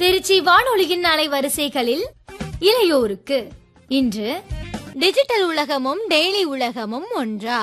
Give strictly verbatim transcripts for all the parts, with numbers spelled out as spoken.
திருச்சி வானொலியின் அலைவரிசைகளில் இளையோருக்கு இன்று டிஜிட்டல் உலகமும் டெய்லி உலகமும் ஒன்றா.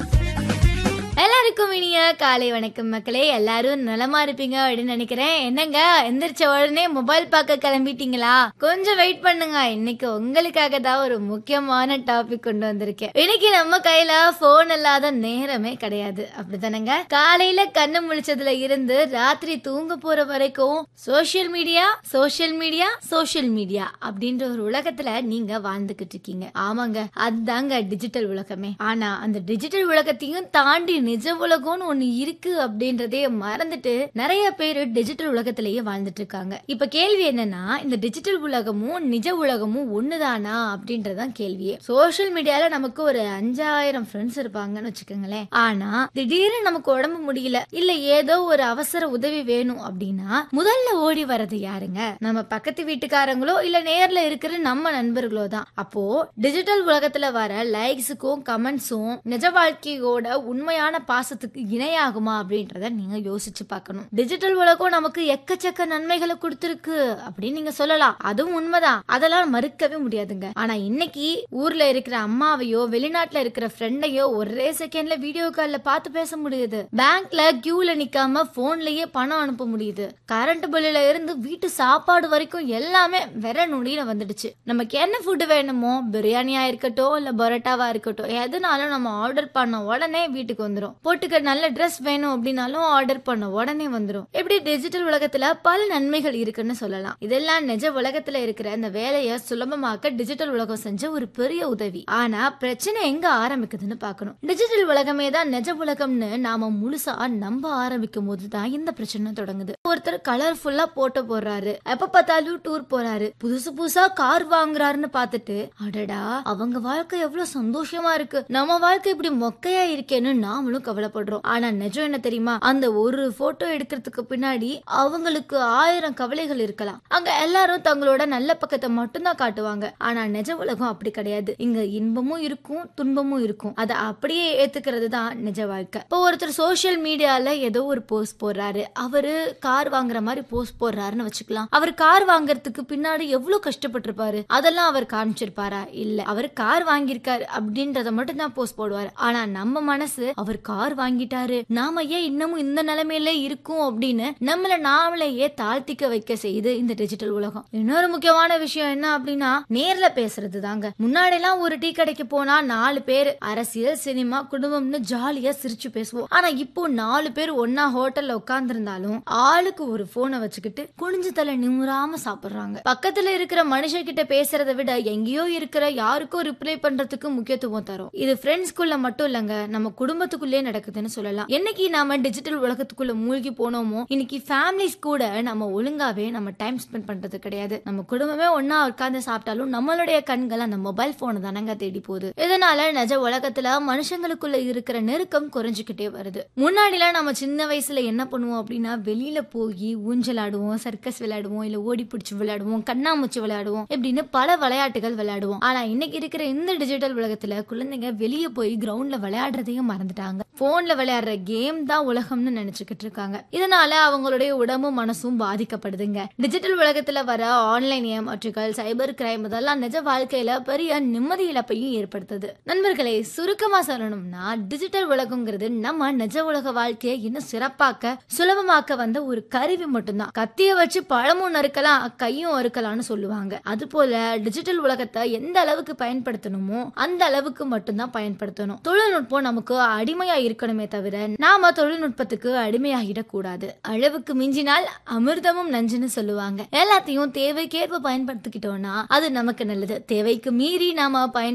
எல்லாருக்கும் இனிய காலை வணக்கம் மக்களே. எல்லாரும் நலமா இருப்பீங்க அப்படின்னு நினைக்கிறேன். என்னங்க எந்திரிச்ச உடனே மொபைல் பார்க்க கிளம்பிட்டீங்களா? கொஞ்சம் வெயிட் பண்ணுங்க, இன்னைக்கு உங்களுக்காக தான் ஒரு முக்கியமான டாபிக் கொண்டு வந்திருக்கேன். இன்னைக்கு நம்ம கையில போன் இல்லாத நேரமே கிடையாது, அப்படித்தானங்க? காலையில கண்ணு முழிச்சதுல இருந்து ராத்திரி தூங்க போற வரைக்கும் social media social media social media அப்படின்ற ஒரு உலகத்துல நீங்க வாழ்ந்துகிட்டு இருக்கீங்க. ஆமாங்க, அதுதாங்க டிஜிட்டல் உலகமே. ஆனா அந்த டிஜிட்டல் உலகத்தையும் தாண்டி நிஜ உலகம்னு ஒண்ணு இருக்கு அப்படின்றதே மறந்துட்டு நிறைய பேரு டிஜிட்டல் உலகத்திலேயே வாழ்ந்துட்டு இருக்காங்க. இப்ப கேள்வி என்னன்னா, இந்த டிஜிட்டல் உலகமும் நிஜ உலகமும் ஒண்ணுதானா அப்படின்றதான் கேள்வியே. சோசியல் மீடியால நமக்கு ஒரு அஞ்சாயிரம் ஃப்ரெண்ட்ஸ் இருப்பாங்கன்னு வச்சுக்கோங்களேன். ஆனா திடீர்னு நமக்கு உடம்பு முடியல, இல்ல ஏதோ ஒரு அவசர உதவி வேணும் அப்படின்னா முதல்ல ஓடி வர்றது யாருங்க? நம்ம பக்கத்து வீட்டுக்காரங்களோ இல்ல நேர்ல இருக்கிற நம்ம நண்பர்களோ தான். அப்போ டிஜிட்டல் உலகத்துல வர லைக்ஸுக்கும் கமெண்ட்ஸும் நிஜ வாழ்க்கையோட உண்மையான பாசத்துக்கு இணையாகுமா அப்படின்றத நீங்க யோசிச்சு பார்க்கணும். டிஜிட்டல் உலகம் நமக்கு எக்கச்சக்க நன்மைகளை கொடுத்திருக்கு அப்படின்னு நீங்க சொல்லலாம், அதுவும் உண்மைதான், அதெல்லாம் மறுக்கவே முடியாதுங்க. ஆனா இன்னைக்கு ஊர்ல இருக்கிற அம்மாவையோ வெளிநாட்டுல இருக்கிற ஃப்ரெண்டையோ ஒரே செகண்ட்ல வீடியோ கால்ல பார்த்து பேச முடியுது. பேங்க்ல கியூல நிக்காம போன்லயே பணம் அனுப்ப முடியுது. கரண்ட் பில்லுல இருந்து வீட்டு சாப்பாடு வரைக்கும் எல்லாமே வெற நொடியில வந்துடுச்சு. நமக்கு என்ன ஃபுட் வேணுமோ, பிரியாணியா இருக்கட்டும் இல்ல பரோட்டாவா இருக்கட்டும், எதுனாலும் நம்ம ஆர்டர் பண்ண உடனே வீட்டுக்கு வந்துடும். போட்டுக்க நல்ல ட்ரெஸ் வேணும் அப்படின்னாலும் ஆர்டர் பண்ண உடனே வந்துடும். எப்படி டிஜிட்டல் உலகத்துல பல நன்மைகள் இருக்குன்னு சொல்லலாம். இதெல்லாம் நிஜ உலகத்துல இருக்கிற இந்த வேலையை சுலபமாக்க டிஜிட்டல் உலகம் செஞ்ச ஒரு பெரிய உதவி. ஆனா பிரச்சனை எங்க ஆரம்பிக்குதுன்னு பாக்கணும். டிஜிட்டல் உலகமே தான் நிஜ உலகம்னு நாம முழுசா நம்ப ஆரம்பிக்கும் போதுதான் இந்த பிரச்சனை தொடங்குது. ஒருத்தர் கலர்ஃபுல்லா போட்டோ போடுறாரு, எப்ப பார்த்தாலும் டூர் போறாரு, புதுசு புதுசா கார் வாங்குறாருன்னு பாத்துட்டு அடடா அவங்க வாழ்க்கை எவ்வளவு சந்தோஷமா இருக்கு, நம்ம வாழ்க்கை இப்படி மொக்கையா இருக்கேன்னு நாமளும் கவலைப்படுறோம். ஆனா நிஜம் என்ன தெரியுமா? அந்த ஒரு போட்டோ எடுக்கிறதுக்கு பின்னாடி அவங்களுக்கு ஆயிரம் கவலைகள் இருக்கலாம். அங்க எல்லாரும் தங்களோட நல்ல பக்கத்தை மட்டும் தான் காட்டுவாங்க. ஆனா நிஜ உலகம் அப்படி கிடையாது. இங்க இன்பமும் இருக்கும் துன்பமும் இருக்கும். அதை அப்படியே ஏத்துக்கிறது தான் நிஜ வாழ்க்கை. இப்போ ஒருத்தர் சோசியல் மீடியால ஏதோ ஒரு போஸ்ட் போடுறாரு, அவரு கார் வாங்குற மாதிரி போஸ்ட் போடுறாருன்னு வச்சுக்கலாம். அவர் கார் வாங்குறதுக்கு பின்னாடி எவ்வளவு கஷ்டப்பட்டிருப்பாரு, அதெல்லாம் அவர் காமிச்சிருப்பாரா? இல்ல, அவர் கார் வாங்கியிருக்காரு அப்படின்றத மட்டும் தான் போஸ்ட் போடுவாரு. ஆனா நம்ம மனசு அவர் கார் வாங்கிட்டாரு, நாம ஏன் இன்னமும் இந்த நிலைமையில இருக்கும் அப்படின்னு நம்மள நாமளையே தாழ்த்திக்க வைக்க செய்யுது இந்த டிஜிட்டல் உலகம். இன்னொரு முக்கியமான விஷயம் என்ன அப்படின்னா நேர்ல பேசுறது தாங்க. முன்னாடி எல்லாம் ஒரு டீ கடைக்கு போனா நாலு பேர் அரசியல் சினிமா குடும்பம்னு ஜாலியா சிரிச்சு பேசுவோம். ஆனா இப்போ நாலு பேர் ஒன்னா ஹோட்டல்ல உட்கார்ந்து இருந்தாலும் ஆளுக்கு ஒரு போனை வச்சுக்கிட்டு குனிஞ்சு தலை நிமிராம சாப்பிடுறாங்க. பக்கத்துல இருக்கிற மனுஷ கிட்ட பேசுறதை விட எங்கேயோ இருக்கிற யாருக்கும் ரிப்ளை பண்றதுக்கு முக்கியத்துவம் தரும். இது ஃப்ரெண்ட்ஸ்குள்ள மட்டும் இல்லங்க, நம்ம குடும்பத்துக்குள்ளே நடக்குதுன்னு சொல்லலாம். என்னைக்கு நாம டிஜிட்டல் உலகத்துக்குள்ள மூழ்கி போனோமோ இன்னைக்கு ஃபேமிலிஸ் கூட நம்ம ஒழுங்காவே நம்ம டைம் ஸ்பெண்ட் பண்றது கிடையாது. நம்ம குடும்பமே ஒன்னா உட்கார்ந்து சாப்பிட்டாலும் நம்மளுடைய கண்கள் அந்த மொபைல் போன் தானங்க தேடி போகுது. இதனால நிஜ உலகத்துல மனுஷங்களுக்குள்ள இருக்கிற நெருக்கம் குறைஞ்சுக்கிட்டே வருது. முன்னாடிலாம் நம்ம சின்ன வயசுல என்ன பண்ணுவோம் அப்படின்னா வெளியில போய் ஊஞ்சல் ஆடுவோம், சர்க்கஸ் விளையாடுவோம், இல்ல ஓடி பிடிச்சு விளையாடுவோம், கண்ணாமூச்சி விளையாடுவோம், இப்படின்னு பல விளையாட்டுகள் விளையாடுவோம். ஆனா இன்னைக்கு இருக்கிற இந்த டிஜிட்டல் உலகத்துல குழந்தைங்க வெளியே போய் கிரவுண்ட்ல விளையாடுறதையும் மறந்துட்டாங்க. போன்ல விளையாடுற கேம் தான் உலகம்னு நினைச்சுக்கிட்டு இருக்காங்க. இதனால அவங்களுடைய உடம்பும் மனசும் பாதிக்கப்படுதுங்க. டிஜிட்டல் உலகத்துல வர ஆன்லைன் ஏமாற்றுகள், சைபர் கிரைம் இதெல்லாம் நிஜ வாழ்க்கையில பெரிய நிம்மதி இழப்பையும் ஏற்படுத்துது. நண்பர்களே, சுருக்கமா சொல்லணும்னா டிஜிட்டல் உலகம்ங்கிறது நம்ம நிஜ உலக வாழ்க்கையை இன்னும் சிறப்பாக்க சுலபமாக்க வந்த ஒரு கருவி மட்டும்தான். கத்திய வச்சு பழமும் நறுக்கலாம் கையும் அறுக்கலாம்னு சொல்லுவாங்க. அது போல டிஜிட்டல் உலகத்தை எந்த அளவுக்கு பயன்படுத்தணுமோ அந்த அளவுக்கு மட்டும்தான் பயன்படுத்தணும். தொழில்நுட்பம் நமக்கு அடிமையா இருக்கணுமே தவிர நாம தொழில்நுட்பத்துக்கு அடிமையாகிடக் கூடாது. அளவுக்கு மிஞ்சினால் அமிர்தமும் நஞ்சுன்னு சொல்லுவாங்க. எல்லாத்தையும் தேவைக்கேற்ப பயன்படுத்திக்கிட்டோம்னா அது நமக்கு நல்லது. தேவைக்கு மீறி நாம பயன்